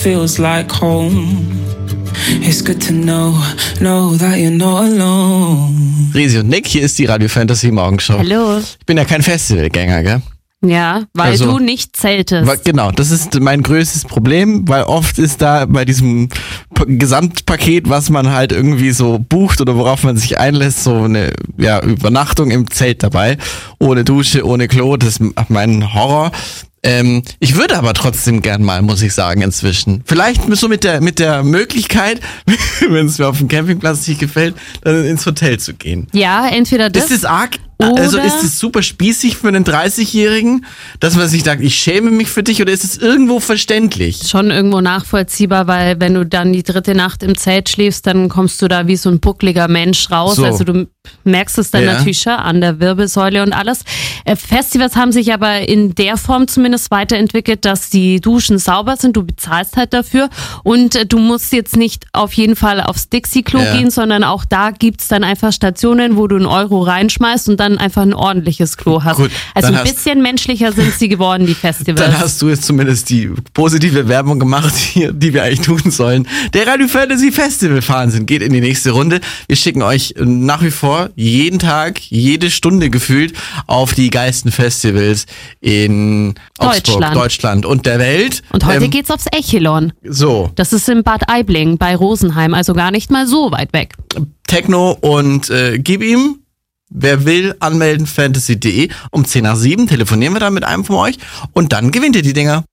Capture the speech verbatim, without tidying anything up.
feels like home. It's good to know, know that you're not alone. Resi und Nick, hier ist die Radio Fantasy Morgenshow. Hallo. Ich bin ja kein Festivalgänger, gell? Ja, weil also, du nicht zeltest. Weil, genau, das ist mein größtes Problem, weil oft ist da bei diesem P- Gesamtpaket, was man halt irgendwie so bucht oder worauf man sich einlässt, so eine ja, Übernachtung im Zelt dabei. Ohne Dusche, ohne Klo, das ist mein Horror. Ähm, ich würde aber trotzdem gern mal, muss ich sagen, inzwischen. Vielleicht so mit der mit der Möglichkeit, wenn es mir auf dem Campingplatz nicht gefällt, dann ins Hotel zu gehen. Ja, entweder das. Ist es arg? Oder Also ist es super spießig für einen dreißigjährigen, dass man sich sagt, ich schäme mich für dich, oder ist es irgendwo verständlich? Schon irgendwo nachvollziehbar, weil wenn du dann die dritte Nacht im Zelt schläfst, dann kommst du da wie so ein buckliger Mensch raus. So. Also du merkst es dann Ja. natürlich schon an der Wirbelsäule und alles. Äh, Festivals haben sich aber in der Form zumindest weiterentwickelt, dass die Duschen sauber sind. Du bezahlst halt dafür und äh, du musst jetzt nicht auf jeden Fall aufs Dixie-Klo Ja. gehen, sondern auch da gibt's dann einfach Stationen, wo du einen Euro reinschmeißt und dann einfach ein ordentliches Klo hast. Gut, also dann ein hast- bisschen menschlicher sind sie geworden, die Festivals. Dann hast du jetzt zumindest die positive Werbung gemacht, hier, die wir eigentlich tun sollen. Der Radio Fantasy Festival Wahnsinn geht in die nächste Runde. Wir schicken euch nach wie vor jeden Tag, jede Stunde gefühlt auf die geilsten Festivals in Augsburg, Deutschland. Deutschland und der Welt. Und heute Ähm, geht's aufs Echelon. so, Das ist in Bad Aibling bei Rosenheim, also gar nicht mal so weit weg. Techno und äh, gib ihm. Wer will, anmelden, fantasy punkt de. Um zehn nach sieben telefonieren wir dann mit einem von euch und dann gewinnt ihr die Dinger.